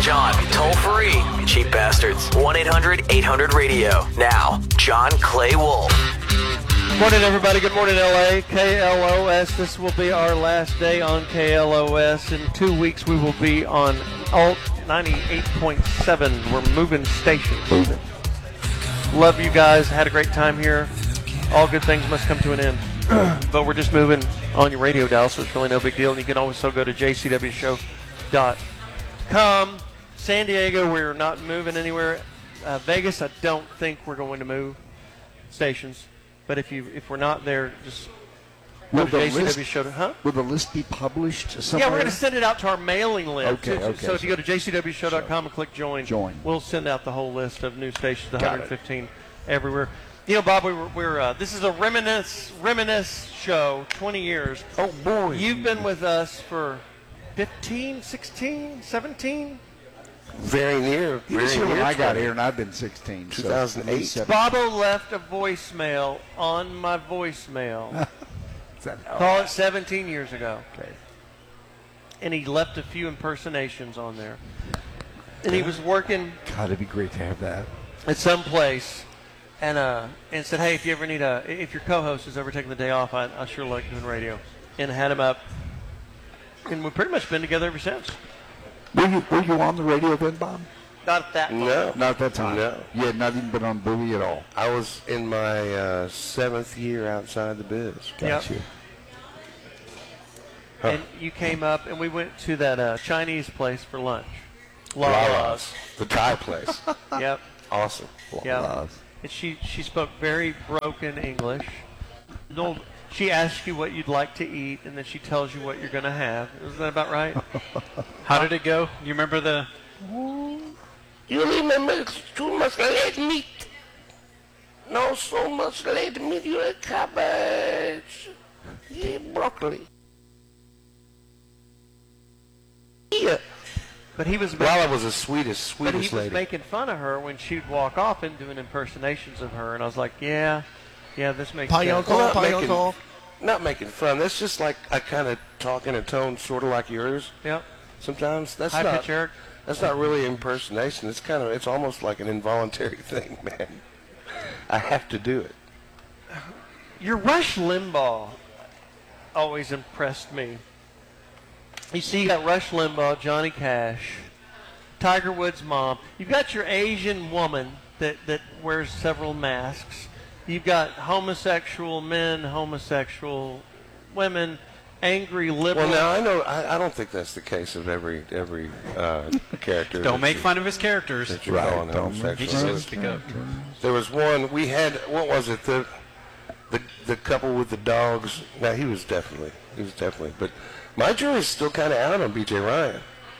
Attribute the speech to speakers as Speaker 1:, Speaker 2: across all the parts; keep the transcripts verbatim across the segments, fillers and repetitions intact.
Speaker 1: John, toll free. Cheap bastards. one eight hundred eight hundred radio. Now, John Clay Wolf.
Speaker 2: Good morning, everybody. Good morning, L A. K L O S. This will be our last day on K L O S. In two weeks, we will be on Alt ninety-eight point seven. We're moving stations. Moving. Love you guys. Had a great time here. All good things must come to an end. But we're just moving on your radio dial, so it's really no big deal. And you can also go to j c w show dot com. San Diego, we're not moving anywhere. Uh, Vegas, I don't think we're going to move stations. But if you if we're not there, just go
Speaker 3: will
Speaker 2: to
Speaker 3: the
Speaker 2: j c w
Speaker 3: list,
Speaker 2: show. Huh?
Speaker 3: Will the list be published somewhere?
Speaker 2: Yeah, we're going to send it out to our mailing list.
Speaker 3: Okay,
Speaker 2: so,
Speaker 3: okay.
Speaker 2: so if you go to j c w show dot com and click join,
Speaker 3: Join.
Speaker 2: we'll send out the whole list of new stations, one
Speaker 3: Got
Speaker 2: hundred fifteen everywhere. You know, Bob, we were, we're uh, this is a reminisce reminisce show. twenty years.
Speaker 3: Oh boy!
Speaker 2: You've been with us for fifteen, sixteen, seventeen.
Speaker 4: Very near.
Speaker 3: He was
Speaker 4: very
Speaker 3: here when
Speaker 4: near
Speaker 3: I got
Speaker 4: twenty.
Speaker 3: here, and I've been sixteen.
Speaker 4: two thousand eight.
Speaker 3: So
Speaker 2: Bobo left a voicemail on my voicemail.
Speaker 3: Is that how-
Speaker 2: Call it seventeen years ago.
Speaker 3: Okay.
Speaker 2: And he left a few impersonations on there. And he was working
Speaker 3: God, it'd be great to have that.
Speaker 2: at some place and uh and said, hey, if you ever need a if your co-host is ever taking the day off, I, I sure like doing radio. And had him up. And we've pretty much been together ever since.
Speaker 3: Were you Were you on the radio then, Bob?
Speaker 2: Not at that point.
Speaker 4: No.
Speaker 3: Not at that time.
Speaker 4: No.
Speaker 3: You had not even been on Bowie at all.
Speaker 4: I was in my uh, seventh year outside the biz.
Speaker 2: Yep.
Speaker 3: Got you.
Speaker 4: Huh.
Speaker 2: And you came up and we went to that uh, Chinese place for lunch.
Speaker 4: Lala's. The Thai place.
Speaker 2: Yep.
Speaker 4: Awesome.
Speaker 2: Yeah.
Speaker 3: Love.
Speaker 2: And she, she spoke very broken English. No, she asks you what you'd like to eat, and then she tells you what you're going to have. Isn't that about right?
Speaker 5: How did it go? You remember the...
Speaker 4: You remember too much red meat? No, so much red meat. You like cabbage. Yeah, broccoli. Yeah.
Speaker 2: But he was
Speaker 4: Lala
Speaker 2: making,
Speaker 4: was the sweetest,
Speaker 2: but he
Speaker 4: sweetest
Speaker 2: was
Speaker 4: lady.
Speaker 2: making fun of her when she'd walk off and doing impersonations of her, and I was like, yeah, yeah, this makes sense.
Speaker 4: Not making, not making fun. That's just like I kind of talk in a tone sort of like yours.
Speaker 2: Yep.
Speaker 4: Sometimes that's
Speaker 2: High
Speaker 4: not.
Speaker 2: pitch, Eric.
Speaker 4: That's not really impersonation. It's kind of. It's almost like an involuntary thing, man. I have to do it.
Speaker 2: Your Rush Limbaugh always impressed me. You see, you got Rush Limbaugh, Johnny Cash, Tiger Woods' mom. You've got your Asian woman that, that wears several masks. You've got homosexual men, homosexual women, angry liberal.
Speaker 4: Well, now I know. I, I don't think that's the case of every every uh, character.
Speaker 5: Don't
Speaker 4: that
Speaker 5: make
Speaker 4: you-
Speaker 5: fun of his characters.
Speaker 4: that you're
Speaker 3: Right,
Speaker 4: calling
Speaker 3: don't
Speaker 4: homosexual.
Speaker 5: He just has to speak up.
Speaker 4: There was one we had. What was it? The the the couple with the dogs. Now he was definitely. He was definitely. But my jury's still kind of out on B J Ryan.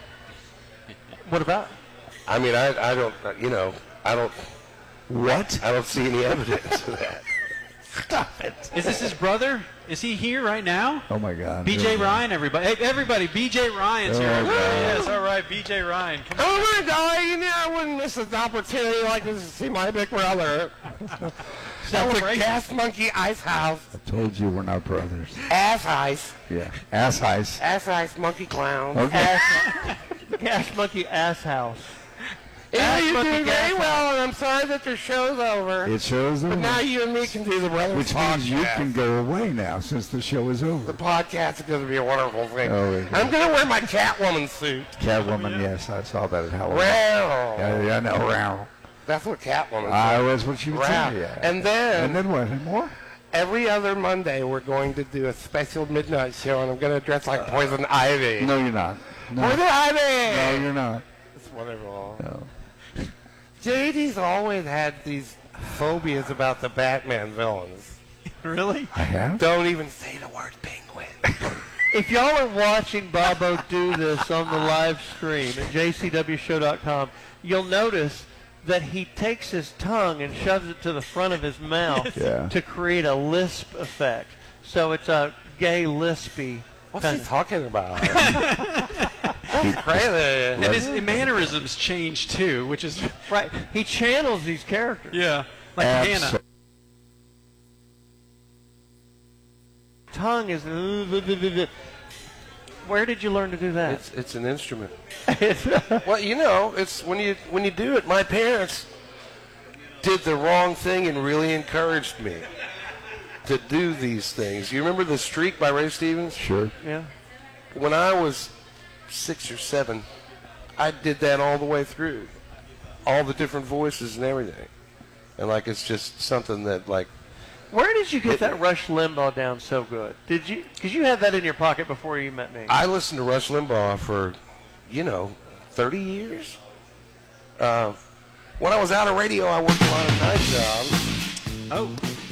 Speaker 2: What about?
Speaker 4: I mean, I I don't. You know, I don't.
Speaker 3: What?
Speaker 4: I don't see any evidence of that. Stop it.
Speaker 5: Is this his brother? Is he here right now?
Speaker 3: Oh my God.
Speaker 5: B J Ryan, everybody. Hey, everybody, B J Ryan's here.
Speaker 3: Oh, God.
Speaker 5: Yes, all right, B J Ryan. Come on.
Speaker 4: Oh my God! You know, I wouldn't miss an opportunity like this to see my big brother. That's a gas monkey ice house.
Speaker 3: I told you we're not brothers.
Speaker 4: Ass ice.
Speaker 3: Yeah. Ass ice.
Speaker 4: Ass ice monkey clown.
Speaker 3: Okay.
Speaker 2: Cash Monkey Ass House.
Speaker 4: Yeah, you're
Speaker 2: monkey
Speaker 4: doing
Speaker 2: gas
Speaker 4: very well, and I'm sorry that your show's over.
Speaker 3: It shows them.
Speaker 4: But now you and me can do the brothers
Speaker 3: Which
Speaker 4: podcast.
Speaker 3: means you can go away now since the show is
Speaker 4: The
Speaker 3: over.
Speaker 4: podcast is going to be a wonderful thing.
Speaker 3: Oh, it
Speaker 4: I'm
Speaker 3: is.
Speaker 4: going to wear my Catwoman suit.
Speaker 3: Catwoman, yes, I saw that at Halloween.
Speaker 4: Wow.
Speaker 3: Yeah, yeah, I know. Row.
Speaker 4: That's what Catwoman
Speaker 3: I
Speaker 4: said.
Speaker 3: was what she would
Speaker 4: Row.
Speaker 3: say. Yeah.
Speaker 4: And then,
Speaker 3: And then what? Any more?
Speaker 4: every other Monday, we're going to do a special midnight show, and I'm going to dress like Poison Ivy.
Speaker 3: No, you're not. No,
Speaker 4: Poison Ivy!
Speaker 3: no you're not.
Speaker 4: It's wonderful.
Speaker 3: No.
Speaker 4: J D's always had these phobias about the Batman villains.
Speaker 5: Really?
Speaker 3: I have?
Speaker 4: Don't even say the word penguin.
Speaker 2: If y'all are watching Bobo do this on the live stream at j c w show dot com, you'll notice that he takes his tongue and shoves it to the front of his mouth
Speaker 3: Yeah.
Speaker 2: to create a lisp effect. So it's a gay lispy.
Speaker 4: What's
Speaker 2: kind
Speaker 4: he
Speaker 2: of-
Speaker 4: talking about? That's crazy.
Speaker 5: And his mannerisms change too, which is
Speaker 2: Right. He channels these characters.
Speaker 5: yeah, like Hannah.
Speaker 3: Abso-
Speaker 2: Tongue is. Where did you learn to do that?
Speaker 4: It's it's an instrument. Well, you know, it's when you when you do it. My parents did the wrong thing and really encouraged me to do these things. You remember The Streak by Ray Stevens?
Speaker 3: Sure.
Speaker 2: Yeah.
Speaker 4: When I was six or seven, I did that all the way through, all the different voices and everything, and like it's just something that like.
Speaker 2: Where did you get that Rush Limbaugh down so good? Did you? Because you had that in your pocket before you met me.
Speaker 4: I listened to Rush Limbaugh for, you know, thirty years. Uh, when I was out of radio, I worked a lot of night jobs.
Speaker 5: Oh.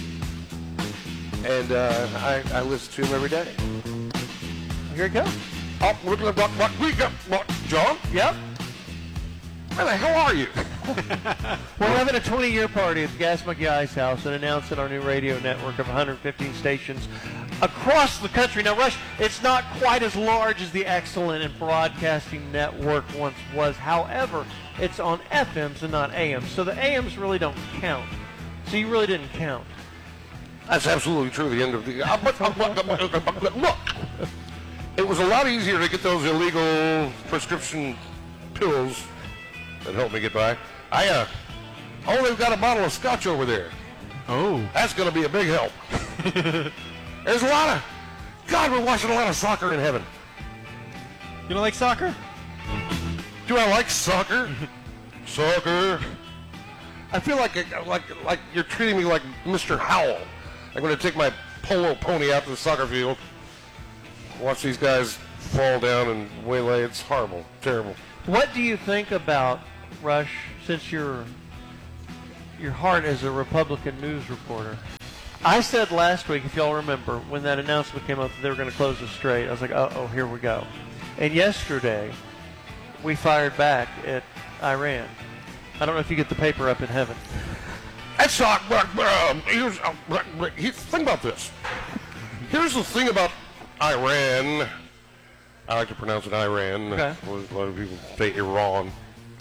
Speaker 4: And uh, I, I listened to him every day.
Speaker 2: Here it goes.
Speaker 4: Oh, we're gonna what, what we got? What, John?
Speaker 2: Yep.
Speaker 4: Where the hell are you?
Speaker 2: We're having a twenty-year party at the Gas Monkey Ice House and announcing our new radio network of one hundred fifteen stations across the country. Now, Rush, it's not quite as large as the excellent and broadcasting network once was. However, it's on F Ms and not A Ms, so the A Ms really don't count. So you really didn't count.
Speaker 4: That's absolutely true. The end of the uh, but, uh, but, uh, but, but, look, it was a lot easier to get those illegal prescription pills that helped me get by. I uh, oh, they've got a bottle of scotch over there.
Speaker 5: Oh.
Speaker 4: That's going to be a big help. There's a lot of God. We're watching a lot of soccer in heaven.
Speaker 5: You don't like soccer?
Speaker 4: Do I like soccer? Soccer. I feel like like like you're treating me like Mister Howell. I'm going to take my polo pony out to the soccer field, watch these guys fall down and waylay. It's horrible, terrible.
Speaker 2: What do you think about, Rush, since your your heart as a Republican news reporter? I said last week, if y'all remember, when that announcement came up that they were going to close the strait, I was like, uh-oh, here we go. And yesterday, we fired back at Iran. I don't know if you get the paper up in heaven.
Speaker 4: That's not. Uh, uh, here's, uh, uh, think about this. Here's the thing about Iran. I like to pronounce it Iran.
Speaker 2: Okay.
Speaker 4: A lot of people say Iran.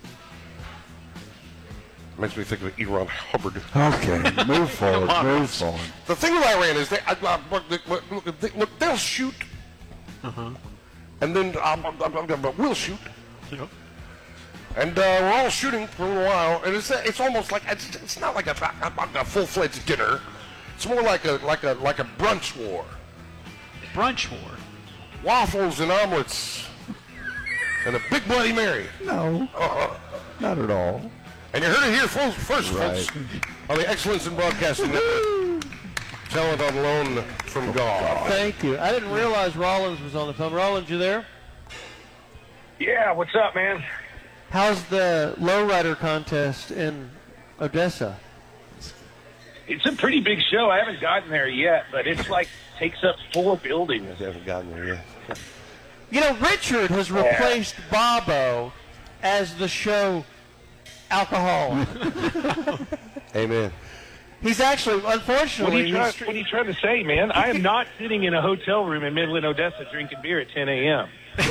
Speaker 4: Makes me think of Iran Hubbard.
Speaker 3: Okay, move forward, move forward.
Speaker 4: The thing with Iran is they, uh, uh, they, they, look, they'll shoot,
Speaker 5: Uh-huh.
Speaker 4: and then um, um, um, um, we'll shoot,
Speaker 5: Yep.
Speaker 4: and uh, we're all shooting for a little while, and it's it's almost like it's, it's not like a, a, a full-fledged dinner. It's more like a like a like a brunch war.
Speaker 5: Brunch war.
Speaker 4: Waffles and omelets, and a big Bloody Mary.
Speaker 3: No,
Speaker 4: Uh-huh.
Speaker 3: not at all.
Speaker 4: And you heard it here first, first
Speaker 3: Right.
Speaker 4: folks, on the Excellence in Broadcasting Network. Talent on loan from God.
Speaker 2: Thank you. I didn't realize Rollins was on the phone. Rollins, you there?
Speaker 6: Yeah, what's up, man?
Speaker 2: How's the lowrider contest in Odessa?
Speaker 6: It's a pretty big show. I haven't gotten there yet, but it's like takes up four buildings.
Speaker 4: I haven't gotten there yet.
Speaker 2: You know, Richard has replaced Bobo as the show alcoholic.
Speaker 4: Amen.
Speaker 2: He's actually,
Speaker 6: What are,
Speaker 2: unfortunately,
Speaker 6: you trying,
Speaker 2: he's,
Speaker 6: what are you trying to say, man? I am not sitting in a hotel room in Midland, Odessa drinking beer at ten a.m.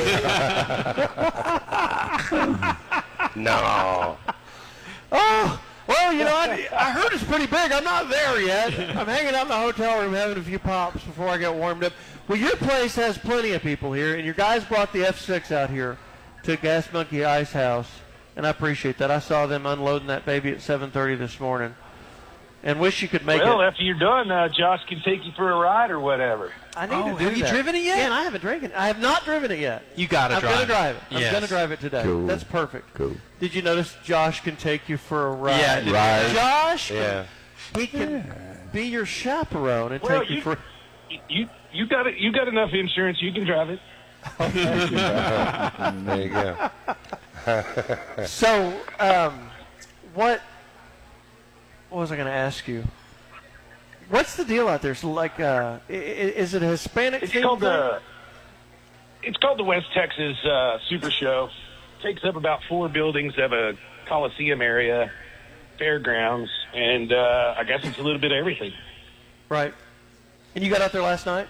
Speaker 4: No.
Speaker 2: oh, well, you know, I, I heard it's pretty big. I'm not there yet. I'm hanging out in the hotel room having a few pops before I get warmed up. Well, your place has plenty of people here, and your guys brought the F six out here to Gas Monkey Ice House, and I appreciate that. I saw them unloading that baby at seven thirty this morning, and wish you could make
Speaker 6: Well,
Speaker 2: it.
Speaker 6: after you're done, uh, Josh can take you for a ride or whatever.
Speaker 2: I need
Speaker 5: Oh,
Speaker 2: to do
Speaker 5: have you
Speaker 2: that.
Speaker 5: driven it yet?
Speaker 2: Yeah, I haven't driven it. I have not driven it yet.
Speaker 5: You gotta
Speaker 2: I'm
Speaker 5: drive
Speaker 2: gonna
Speaker 5: it.
Speaker 2: drive it. I'm
Speaker 5: Yes.
Speaker 2: gonna drive it today.
Speaker 3: Cool.
Speaker 2: That's perfect.
Speaker 3: Cool.
Speaker 2: Did you notice Josh can take you for a ride?
Speaker 5: Yeah, I did.
Speaker 3: Right.
Speaker 2: Josh,
Speaker 4: Yeah.
Speaker 2: he can be your chaperone and
Speaker 6: Well,
Speaker 2: take you,
Speaker 6: you-
Speaker 2: for.
Speaker 6: You you got it. You got enough insurance. You can drive it.
Speaker 4: There you go.
Speaker 2: So, um, what? What was I going to ask you? What's the deal out there? So, like, uh, i- i- is it a Hispanic
Speaker 6: It's
Speaker 2: thing?
Speaker 6: called the it's called the West Texas uh, Super Show. Takes up about four buildings of a Coliseum area, fairgrounds, and uh, I guess it's a little bit of everything.
Speaker 2: Right. And you got out there last night?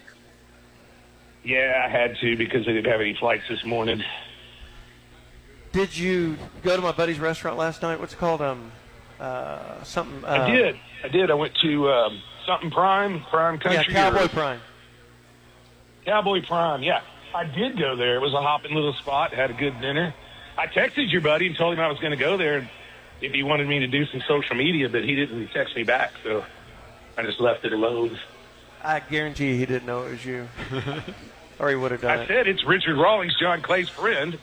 Speaker 6: Yeah, I had to because they didn't have any flights this morning.
Speaker 2: Did you go to my buddy's restaurant last night? What's it called? Um, uh, something. Uh,
Speaker 6: I did. I did. I went to um, something Prime, Prime
Speaker 2: Yeah,
Speaker 6: Country.
Speaker 2: Cowboy
Speaker 6: or-
Speaker 2: Prime.
Speaker 6: Cowboy Prime, yeah. I did go there. It was a hopping little spot. Had a good dinner. I texted your buddy and told him I was going to go there if he wanted me to do some social media, but he didn't text me back, so I just left it alone.
Speaker 2: I guarantee he didn't know it was you. Or he would have done
Speaker 6: I
Speaker 2: it.
Speaker 6: said it's Richard Rawlings, John Clay's friend.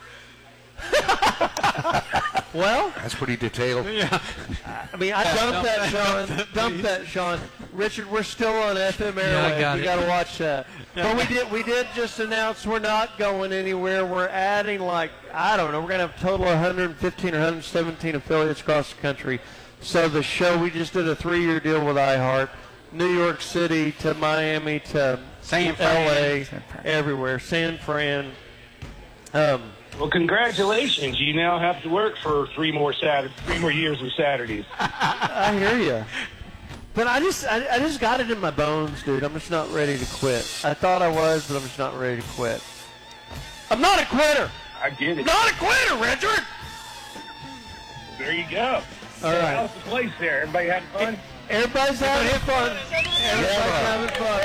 Speaker 2: Well,
Speaker 4: That's pretty detailed.
Speaker 5: Yeah.
Speaker 2: I mean, I dumped that, Sean. Dumped that, Sean. Richard, we're still on F M airwaves.
Speaker 5: Yeah, I got
Speaker 2: you
Speaker 5: it.
Speaker 2: got to watch that. But we did, we did just announce we're not going anywhere. We're adding like I don't know. We're gonna have a total of one hundred fifteen or one hundred seventeen affiliates across the country. So the show, we just did a three-year deal with iHeart, New York City to Miami to
Speaker 5: San Fran.
Speaker 2: L A, everywhere, San Fran. Um,
Speaker 6: Well, congratulations. You now have to work for three more Saturdays, three more years of Saturdays.
Speaker 2: I hear you. But I just, I, I just got it in my bones, dude. I'm just not ready to quit. I thought I was, but I'm just not ready to quit. I'm not a quitter.
Speaker 6: I get it.
Speaker 2: Not a quitter, Richard.
Speaker 6: There you go.
Speaker 2: All
Speaker 6: So
Speaker 2: right.
Speaker 6: how's the place there? Everybody having fun?
Speaker 2: Everybody's having fun. Everybody's having fun.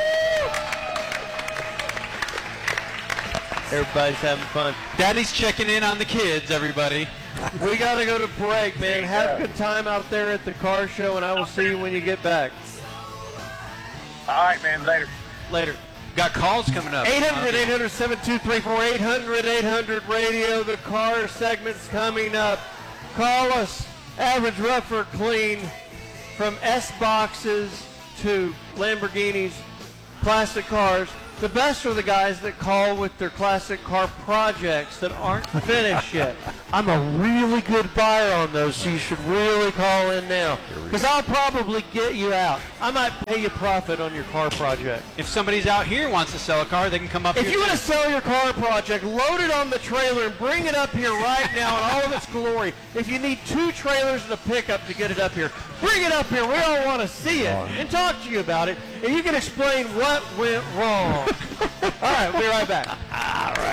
Speaker 2: Everybody's having fun.
Speaker 5: Daddy's checking in on the kids, everybody.
Speaker 2: We got to go to break, man. Have a good time out there at the car show, and I will see you when you get back.
Speaker 6: All right, man. Later.
Speaker 2: Later.
Speaker 5: Got calls coming up.
Speaker 2: eight hundred, eight hundred, seven two three four, eight hundred, eight hundred radio. The car segment's coming up. Call us. Average, rough, or clean. From S-boxes to Lamborghinis, classic cars. The best are the guys that call with their classic car projects that aren't finished yet. I'm a really good buyer on those, so you should really call in now. Because I'll probably get you out. I might pay you profit on your car project.
Speaker 5: If somebody's out here and wants to sell a car, they can come up
Speaker 2: If
Speaker 5: here.
Speaker 2: you want to sell your car project, load it on the trailer and bring it up here right now in all of its glory. If you need two trailers and a pickup to get it up here, bring it up here. We all want to see it and talk to you about it. And you can explain what went wrong. All right, we'll be right back.